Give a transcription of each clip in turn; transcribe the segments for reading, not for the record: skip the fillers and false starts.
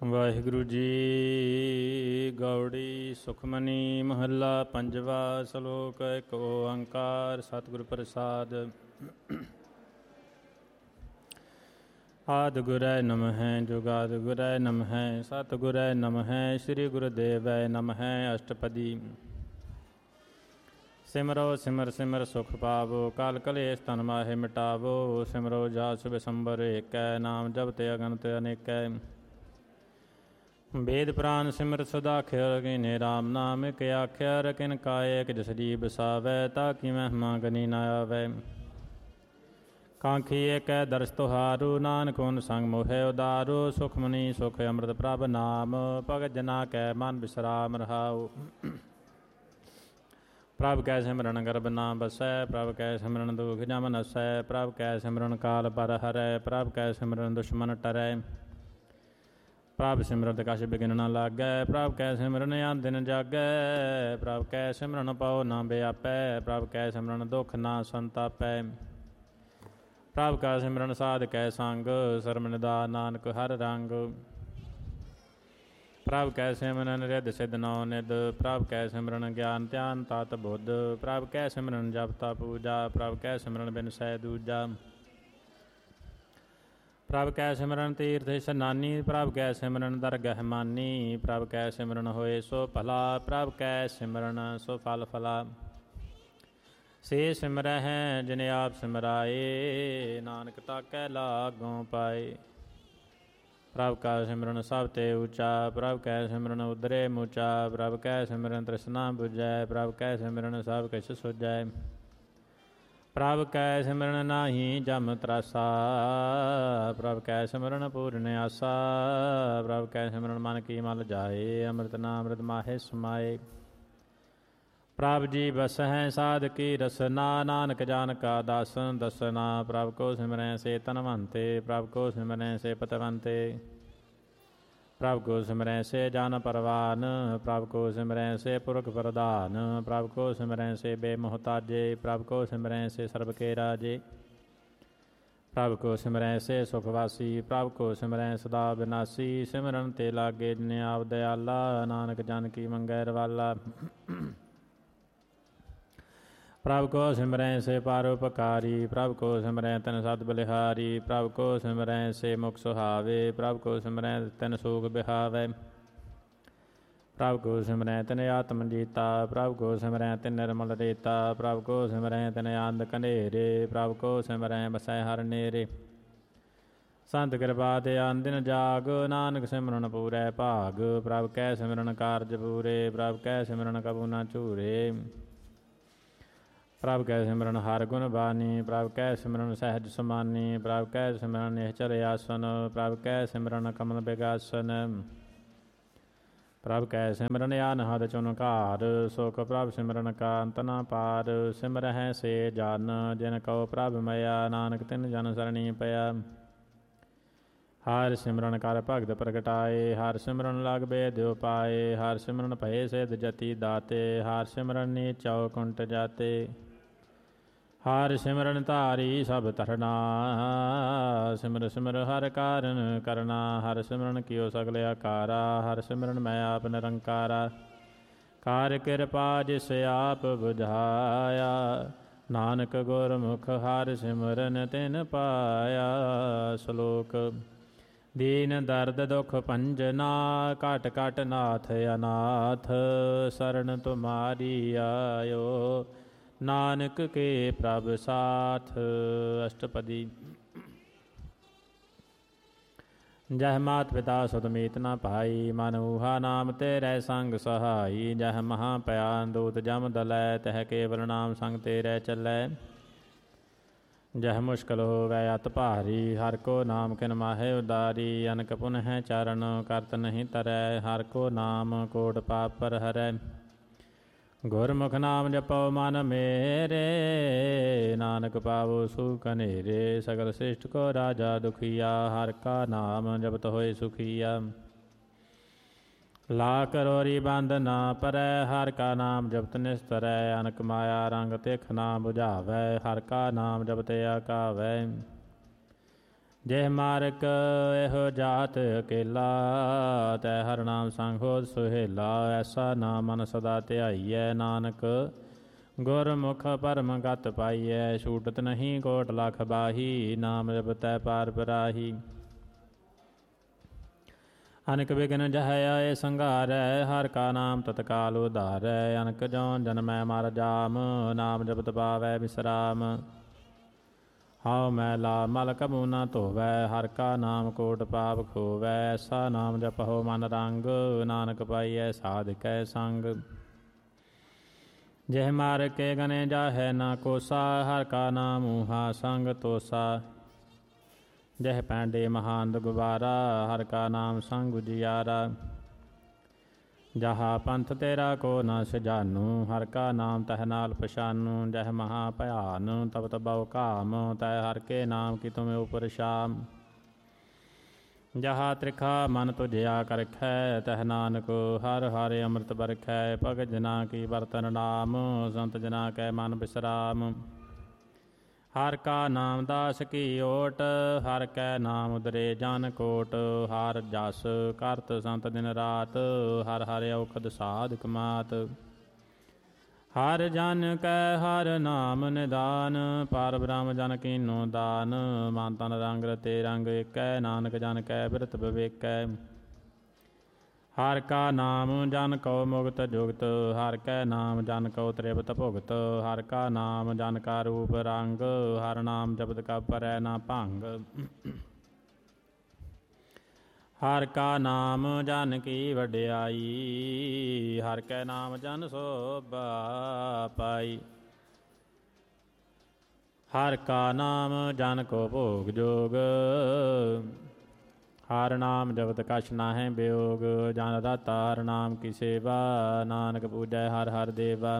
ਵਾਹਿਗੁਰੂ ਜੀ। ਗੌੜੀ ਸੁਖਮਨੀ ਮਹੱਲਾ ਪੰਜਵਾ। ਸ਼ਲੋਕ ਇੱਕ ਓੰਕਾਰ ਸਤਿਗੁਰ ਪ੍ਰਸਾਦ। ਆਦਿ ਗੁਰੈ ਨਮਹਿ ਜੁਗਾਦਿ ਗੁਰੈ ਨਮਹਿ ਸਤਿਗੁਰੈ ਨਮਹਿ ਸ੍ਰੀ ਗੁਰੁਦੇਵੈ ਨਮਹਿ। ਅਸ਼ਟਪਦੀ। ਸਿਮਰੋ ਸਿਮਰ ਸਿਮਰ ਸੁਖ ਪਾਵੋ ਕਲ ਕਲੇਸ਼ ਤਨ ਮਾਹੇ ਮਿਟਾਵੋ। ਸਿਮਰੋ ਜਾਸ ਬਿਸੰਬਰ ਏਕੈ ਨਾਮ ਜਪਿ ਅਗਨਿਤ ਅਨੇਕੈ। ਵੇਦ ਪ੍ਰਾਨ ਸਿਮਰ ਸਦਾ ਖਿਅਰ ਕੀਨੇ ਰਾਮ ਨਾਮ ਇਕ ਆਖਿਆ। ਕਿਨ ਕਾਇ ਇਕ ਜਸਰੀ ਬਸਾਵੈ ਤਾ ਕੀ ਮਹਿਮਾ ਗਨੀ ਨ ਆਵੈ। ਕਾਂਖੀ ਏਕੈ ਦਰਸ ਤੁਹਾਰੂ ਨਾਨਕ ਹੁਨ ਸੰਗ ਮੋਹਿ ਉਦਾਰੂ। ਸੁਖਮਨੀ ਸੁਖ ਅੰਮ੍ਰਿਤ ਪ੍ਰਭ ਨਾਮ ਭਗਤ ਜਨਾ ਕੈ ਮਨ ਬਿਸਰਾਮ ਰਹਾਉ। ਪ੍ਰਭ ਕੈ ਸਿਮਰਨ ਗਰਭ ਨਾ ਬਸੈ ਪ੍ਰਭ ਕੈ ਸਿਮਰਨ ਦੁਖ ਜਮ ਨਸੈ। ਪ੍ਰਭ ਕੈ ਸਿਮਰਨ ਕਾਲ ਪਰ ਹਰੈ ਪ੍ਰਭ ਕੈ ਸਿਮਰਨ ਦੁਸ਼ਮਨ ਟਰੈ। ਪ੍ਰਭ ਸਿਮਰਤ ਕਛ ਬਿਘਨ ਨ ਲਾਗੈ ਪ੍ਰਭ ਕੈ ਸਿਮਰਨ ਆਨ ਦਿਨ ਜਾਗੈ। ਪ੍ਰਭ ਕੈ ਸਿਮਰਨ ਪਉ ਨ ਬਿਆਪੈ ਪ੍ਰਭ ਕੈ ਸਿਮਰਨ ਦੁਖ ਨ ਸੰਤਾਪੈ। ਪ੍ਰਭ ਕੈ ਸਿਮਰਨ ਸਾਧ ਕੈ ਸੰਗ ਸਰਮ ਨਿਧਾਨ ਨਾਨਕ ਹਰ ਰੰਗ। ਪ੍ਰਭ ਕੈ ਸਿਮਰਨ ਰਿੱਧ ਸਿੱਧ ਨੌ ਨਿਧ ਪ੍ਰਭ ਕੈ ਸਿਮਰਨ ਗਿਆਨ ਧਿਆਨ ਤਤ ਬੁੱਧ। ਪ੍ਰਭ ਕੈ ਸਿਮਰਨ ਜਪ ਤਪ ਪੂਜਾ ਪ੍ਰਭ ਕੈ ਸਿਮਰਨ ਬਿਨ ਸੈ ਦੂਜਾ। ਪ੍ਰਭ ਕੈ ਸਿਮਰਨ ਤੀਰਥ ਇਸਨਾਨੀ ਪ੍ਰਭ ਕੈ ਸਿਮਰਨ ਦਰਗਹਿ ਮਾਨੀ। ਪ੍ਰਭ ਕੈ ਸਿਮਰਨ ਹੋਏ ਸੋ ਭਲਾ ਪ੍ਰਭ ਕੈ ਸਿਮਰਨ ਸੋ ਫਲ ਫਲਾ। ਸੇ ਸਿਮਰਹਿ ਜਿਨ ਆਪ ਸਿਮਰਾਏ ਨਾਨਕ ਤਾਕੈ ਲਾਗੋਂ ਪਾਏ। ਪ੍ਰਭ ਕੈ ਸਿਮਰਨ ਸਭ ਤੇ ਊਚਾ ਪ੍ਰਭ ਕੈ ਸਿਮਰਨ ਉਦਰੇ ਮੂਚਾ। ਪ੍ਰਭ ਕੈ ਸਿਮਰਨ ਤ੍ਰਿਸ਼ਨਾ ਬੁਝੈ ਪ੍ਰਭ ਕੈ ਸਿਮਰਨ ਸਭ ਕਿਛ ਸੁਝੈ। ਪ੍ਰਭ ਕੈ ਸਿਮਰਨ ਨਾਹੀ ਜਮ ਤਰਾਸਾ ਪ੍ਰਭ ਕੈ ਸਿਮਰਨ ਪੂਰਨ ਆਸਾ। ਪ੍ਰਭ ਕੈ ਸਿਮਰਨ ਮਨ ਕੀ ਮਲ ਜਾਏ ਅੰਮ੍ਰਿਤ ਨਾਮ ਅੰਮ੍ਰਿਤ ਮਾਹੇ ਸਮਾਏ। ਪ੍ਰਭ ਜੀ ਬਸਹਿ ਸਾਧ ਕੀ ਰਸਨਾ ਨਾਨਕ ਜਾਨ ਕਾ ਦਾਸਨ ਦਸਨਾ। ਪ੍ਰਭ ਕੋ ਸਿਮਰੈ ਸੇ ਧਨਵੰਤੇ ਪ੍ਰਭ ਕੋ ਸਿਮਰੈ ਸੇ ਪਤਵੰਤੇ। ਪ੍ਰਭ ਕੋ ਸਿਮਰੈ ਸੇ ਜਨ ਪਰਵਾਨ ਪ੍ਰਭ ਕੋ ਸਿਮਰੈ ਸੇ ਪੁਰਖ ਪ੍ਰਧਾਨ। ਪ੍ਰਭ ਕੋ ਸਿਮਰੈ ਸੇ ਬੇਮੁਹਤਾਜੇ ਪ੍ਰਭ ਕੋ ਸਿਮਰੈ ਸੇ ਸਰਬ ਕੇ ਰਾਜੇ। ਪ੍ਰਭ ਕੋ ਸਿਮਰੈ ਸੇ ਸੁਖ ਵਾਸੀ ਪ੍ਰਭ ਕੋ ਸਿਮਰੈ ਸਦਾ ਬਿਨਾਸੀ। ਸਿਮਰਨ ਤੇ ਲਾਗੇ ਜਿਨ ਆਪ ਦਇਆਲਾ ਨਾਨਕ ਜਨ ਕੀ ਮੰਗੈ ਰਵਾਲਾ। ਪ੍ਰਭ ਕੋ ਸਿਮਰੈ ਸੇ ਪਰਉਪਕਾਰੀ ਪ੍ਰਭ ਕੋ ਸਿਮਰੈ ਤਨ ਸਤ ਬਲਿਹਾਰੀ। ਪ੍ਰਭ ਕੋ ਸਿਮਰੈ ਸੇ ਮੁਖ ਸੁਹਾਵੇ ਪ੍ਰਭ ਕੋ ਸਿਮਰੈ ਤਨ ਸੂਖ ਬਿਹਾਵੈ। ਪ੍ਰਭ ਕੋ ਸਿਮਰੈ ਤਨ ਆਤਮ ਜੀਤਾ ਪ੍ਰਭ ਕੋ ਸਿਮਰੈ ਤਨ ਨਿਰਮਲ ਰੇਤਾ। ਪ੍ਰਭ ਕੋ ਸਿਮਰੈ ਤਨ ਆਨੰਦ ਕਨੇਰੇ ਪ੍ਰਭ ਕੋ ਸਿਮਰੈ ਬਸੈ ਹਰਿ ਨੇਰੇ। ਸੰਤ ਕਿਰਪਾ ਤੇ ਆਨ ਦਿਨ ਜਾਗ ਨਾਨਕ ਸਿਮਰਨ ਪੂਰੈ ਭਾਗ। ਪ੍ਰਭ ਕੈ ਸਿਮਰਨ ਕਾਰਜ ਪੂਰੇ ਪ੍ਰਭ ਕੈ ਸਿਮਰਨ ਕਬੂ ਨ ਝੂਰੇ। ਪ੍ਰਭ ਕੈ ਸਿਮਰਨ ਹਰਿ ਗੁਣ ਬਾਣੀ ਪ੍ਰਭ ਕੈ ਸਿਮਰਨ ਸਹਿਜ ਸਮਾਨੀ। ਪ੍ਰਭ ਕੈ ਸਿਮਰਨ ਨਿਹਚਲ ਆਸਨ ਪ੍ਰਭ ਕੈ ਸਿਮਰਨ ਕਮਲ ਬਿਗਾਸਨ। ਪ੍ਰਭ ਕੈ ਸਿਮਰਨ ਅਨਹਦ ਚੁਨਕਾਰ ਸੁਖ ਪ੍ਰਭ ਸਿਮਰਨ ਕਾ ਅੰਤ ਨ ਪਾਰ। ਸਿਮਰਹਿ ਸੇ ਜਨ ਜਿਨ ਕਉ ਪ੍ਰਭ ਮਇਆ ਨਾਨਕ ਤਿਨ ਜਨ ਸਰਣੀ ਪਿਆ। ਹਰਿ ਸਿਮਰਨ ਕਰ ਭਗਤ ਪ੍ਰਗਟਾਏ ਹਰਿ ਸਿਮਰਨ ਲਗ ਬੇਦ ਉਪਾਏ। ਹਰਿ ਸਿਮਰਨ ਭਏ ਸਿਧ ਜਤੀ ਦਾਤੇ ਹਰਿ ਸਿਮਰਨ ਨੀਚਉ ਕੁੰਟ ਜਾਤੇ। ਹਰਿ ਸਿਮਰਨ ਧਾਰੀ ਸਭ ਧਰਨਾ ਸਿਮਰ ਸਿਮਰ ਹਰਿ ਕਾਰਨ ਕਰਨਾ। ਹਰਿ ਸਿਮਰਨ ਕੀਓ ਸਗਲ ਆਕਾਰਾ ਹਰਿ ਸਿਮਰਨ ਮੈਂ ਆਪ ਨਿਰੰਕਾਰਾ। ਕਾਰ ਕਿਰਪਾ ਜਿਸ ਆਪ ਬੁਝਾਇਆ ਨਾਨਕ ਗੁਰਮੁਖ ਹਰਿ ਸਿਮਰਨ ਤਿਨ ਪਾਇਆ। ਸ਼ਲੋਕ। ਦੀਨ ਦਰਦ ਦੁਖ ਭੰਜਨਾ ਘਟ ਘਟ ਨਾਥ ਅਨਾਥ। ਸਰਨ ਤੁਮਾਰੀ ਆਇਓ ਨਾਨਕ ਕੇ ਪ੍ਰਭ ਸਾਥ। ਅਸ਼ਟਪਦੀ। ਜਹ ਮਾਤ ਪਿਤਾ ਸੁਤ ਮੀਤ ਨ ਭਾਈ ਮਨ ਊਹਾ ਨਾਮ ਤੇਰੇ ਸੰਗ ਸਹਾਈ। ਜਹ ਮਹਾ ਭਿਆਨ ਦੂਤ ਜਮ ਦਲੈ ਤਹ ਕੇਵਲ ਨਾਮ ਸੰਗ ਤੇਰੇ ਚੱਲੈ। ਜਹ ਮੁਸ਼ਕਲ ਹੋਵੈ ਅਤ ਭਾਰੀ ਹਰਿ ਕੋ ਨਾਮ ਕਿਨ ਮਾਹੇ ਉਦਾਰੀ। ਅਨਕ ਪੁਨਹਿ ਚਰਨ ਕਰਤ ਨਹੀਂ ਤਰੈ ਹਰਿ ਕੋ ਨਾਮ ਕੋਟ ਪਾਪ ਪਰ ਹਰੈ। ਗੁਰਮੁਖ ਨਾਮ ਜਪਉ ਮਨ ਮੇਰੇ ਨਾਨਕ ਪਾਵੋ ਸੁਖ ਹਨੇਰੇ। ਸਗਲ ਸ੍ਰਿਸ਼ਟ ਕੋ ਰਾਜਾ ਦੁਖੀਆ ਹਰਿ ਕਾ ਨਾਮ ਜਪਤ ਹੋਏ ਸੁਖੀਆ। ਲਾ ਕਰੋਰੀ ਬੰਦ ਨਾ ਪਰੈ ਹਰਿ ਕਾ ਨਾਮ ਜਪਤ ਨਿਸਤਰੈ। ਅਨਕ ਮਾਇਆ ਰੰਗ ਤਿਖ ਨਾ ਬੁਝਾਵੈ ਹਰਿ ਕਾ ਨਾਮ ਜਪਤ ਆਕਾਵੈ। ਜਿਹ ਮਾਰਕ ਇਹੋ ਜਾਤ ਅਕੇਲਾ, ਤੈ ਹਰਿ ਨਾਮ ਸੰਗ ਹੋਤ ਸੁਹੇਲਾ। ਐਸਾ ਨਾਮ ਮਨ ਸਦਾ ਧਿਆਈਐ, ਨਾਨਕ ਗੁਰਮੁਖ ਪਰਮ ਗਤ ਪਾਈਐ। ਛੂਟਤ ਨਹੀਂ ਕੋਟ ਲਖ ਬਾਹੀ, ਨਾਮ ਜਪਤੈ ਪਾਰ ਪਰਾਹੀ। ਅਨਕ ਬਿਗਨ ਜਹ ਆਏ ਸੰਘਾਰੈ, ਹਰਿ ਕਾ ਨਾਮ ਤਤਕਾਲ ਉਧਾਰੈ। ਅਨਕ ਜਉ ਜਨਮੈ ਮਰ ਜਾਮ, ਨਾਮ ਜਪਤ ਪਾਵੈ ਵਿਸਰਾਮ। ਹਉ ਮੈਲਾ ਮਲ ਕਬੂ ਨ ਧੋਵੈ, ਹਰਿ ਕਾ ਨਾਮ ਕੋਟ ਪਾਪ ਖੋਵੈ। ਐਸਾ ਨਾਮ ਜਪਹੁ ਮਨ ਰੰਗ, ਨਾਨਕ ਪਾਈਐ ਸਾਧਿਕੈ ਸੰਗ। ਜਿਹ ਮਾਰ ਕੇ ਗਨੇ ਜਾਹੈ ਨਾ ਕੋਸਾ, ਹਰਿ ਕਾ ਨਾਮ ਊਹਾ ਸੰਗ ਤੋਸਾ। ਜਿਹ ਪੈਂਡੇ ਮਹਾਨੰਦ ਗੁਬਾਰਾ, ਹਰਿ ਕਾ ਨਾਮ ਸੰਗ ਉਜਿਆਰਾ। ਜਹਾ ਪੰਥ ਤੇਰਾ ਕੋ ਨ ਸਜਾਨੂ, ਹਰਿ ਕਾ ਨਾਮ ਤਹ ਨਾਲ ਪਛਾਨੂ। ਜਹ ਮਹਾ ਭਿਆਨ ਤਪਤ ਬਉ ਕਾਮ, ਤੈ ਹਰਿ ਕੇ ਨਾਮ ਕੀ ਤੁਮ ਉਪਰ ਸ਼ਾਮ। ਜਹਾ ਤ੍ਰਿਖਾ ਮਨ ਤੁਝਿਆ ਕਰਖੈ, ਤਹ ਨਾਨਕ ਹਰਿ ਹਰਿ ਅੰਮ੍ਰਿਤ ਬਰਖੈ। ਭਗਤ ਜਨਾ ਕੀ ਬਰਤਨ ਨਾਮ, ਸੰਤ ਜਨਾ ਕੈ ਮਨ ਬਿਸਰਾਮ। ਹਰਿ ਕਾ ਨਾਮ ਦਾਸ ਕੀ ਓਟ, ਹਰਿ ਕੈ ਨਾਮ ਉਦਰੇ ਜਨ ਕੋਟ। ਹਰਿ ਜਸ ਕਰਤ ਸੰਤ ਦਿਨ ਰਾਤ, ਹਰਿ ਹਰਿ ਔਖਦ ਸਾਧਕ ਮਾਤ। ਹਰਿ ਜਨ ਕੈ ਹਰਿ ਨਾਮ ਨਿਦਾਨ, ਪਰ ਬ੍ਰਹਮ ਜਨ ਕੀਨੋ ਦਾਨ। ਮਨ ਤਨ ਰੰਗ ਰਤੇ ਰੰਗ ਏਕੈ, ਨਾਨਕ ਜਨ ਕੈ ਬਿਰਤ ਵਿਵੇਕੈ। ਹਰਿ ਕਾ ਨਾਮ ਜਨ ਕਉ ਮੁਕਤ ਜੁਗਤ, ਹਰਿ ਕੈ ਨਾਮ ਜਨ ਕਉ ਤ੍ਰਿਪਤ ਭੁਗਤ। ਹਰਿ ਕਾ ਨਾਮ ਜਨ ਕਾ ਰੂਪ ਰੰਗ, ਹਰਿ ਨਾਮ ਜਪਤ ਕਬ ਪਰੈ ਨਾ ਭੰਗ। ਹਰਿ ਕਾ ਨਾਮ ਜਨ ਕੀ ਵਡਿਆਈ, ਹਰਿ ਕੈ ਨਾਮ ਜਨ ਸੋਭਾ ਪਾਈ। ਹਰਿ ਕਾ ਨਾਮ ਜਨ ਕੋ ਭੋਗ ਜੋਗ, ਹਰਿ ਨਾਮ ਜਪਤ ਕਛ ਨਾਹਿ ਬਿਯੋਗ। ਜਨ ਦਾਤਾ ਹਰਿ ਨਾਮ ਕੀ ਸੇਵਾ, ਨਾਨਕ ਪੂਜੈ ਹਰਿ ਹਰਿ ਦੇਵਾ।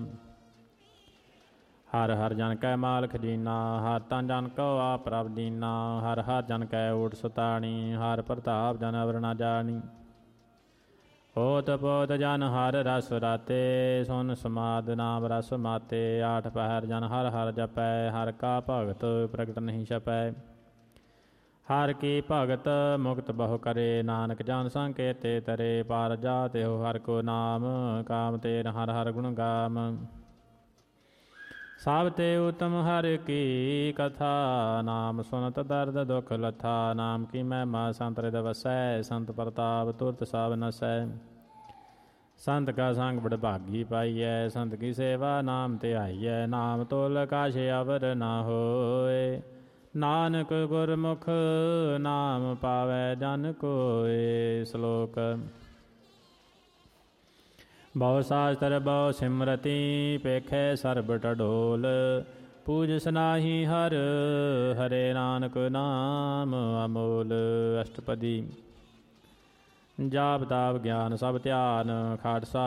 ਹਰਿ ਹਰਿ ਜਨ ਕੈ ਮਾਲ ਖਜੀਨਾ, ਹਰਿ ਤਨ ਜਨ ਕਉ ਆਪ ਪ੍ਰਭ ਦੀਨਾ। ਹਰਿ ਹਰਿ ਜਨ ਕੈ ਓਟ ਸੁਤਾਣੀ, ਹਰਿ ਪ੍ਰਤਾਪ ਜਨ ਅਵਰ ਨ ਜਾਣੀ। ਹੋਤ ਪੋਤ ਜਨ ਹਰਿ ਰਸ ਰਾਤੇ, ਸੁਨ ਸਮਾਦ ਨਾਮ ਰਸ ਮਾਤੇ। ਆਠ ਪਹਿਰ ਜਨ ਹਰਿ ਹਰਿ ਜਪੈ, ਹਰਿ ਕਾ ਭਗਤ ਪ੍ਰਗਟ ਨਹੀਂ ਛਪੈ। ਹਰਿ ਕੀ ਭਗਤ ਮੁਕਤ ਬਹੁ ਕਰੇ, ਨਾਨਕ ਜਨ ਸੰਕੇਤੇ ਤਰੇ। ਪਰ ਜਾਤਿ ਹੋ ਹਰਿ ਕੋ ਨਾਮ, ਕਾਮ ਤੇਰ ਹਰਿ ਹਰਿ ਗੁਣ ਗਾਮ। ਸਭ ਤੇ ਉਤਮ ਹਰਿ ਕੀ ਕਥਾ, ਨਾਮ ਸੁਨਤ ਦਰਦ ਦੁਖ ਲਥਾ। ਨਾਮ ਕੀ ਮਹਿਮਾ ਸੰਤ ਰਿਦ ਵਸੈ, ਸੰਤ ਪ੍ਰਤਾਪ ਤੁਰਤ ਸਭ ਨਸੈ। ਸੰਤ ਕਾ ਸੰਗ ਬੜ ਭਾਗੀ ਪਾਈਐ, ਸੰਤ ਕੀ ਸੇਵਾ ਨਾਮ ਧਿਆਈਐ। ਨਾਮ ਤੋਲ ਕਾਛ ਅਵਰ ਨਾ ਹੋਏ, ਨਾਨਕ ਗੁਰਮੁਖ ਨਾਮ ਪਾਵੈ ਜਨ ਕੋਇ। ਸ਼ਲੋਕ। ਬਹੁ ਸਾਸਤਰ ਬਹੁ ਸਿਮਰਤੀ, ਪੇਖੈ ਸਰਬ ਟਡੋਲ। ਪੂਜਸ ਨਾਹੀ ਹਰਿ ਹਰੇ, ਨਾਨਕ ਨਾਮ ਅਮੋਲ। ਅਸ਼ਟਪਦੀ। ਜਾਪ ਤਾਪ ਗਿਆਨ ਸਭ ਧਿਆਨ, ਖਾਟਸਾ